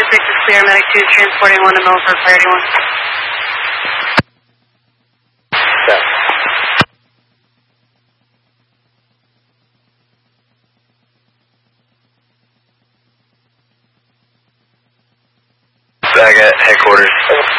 6 is clear, medic 2 transporting 1 to Milford, priority 1. Yeah. Back at headquarters.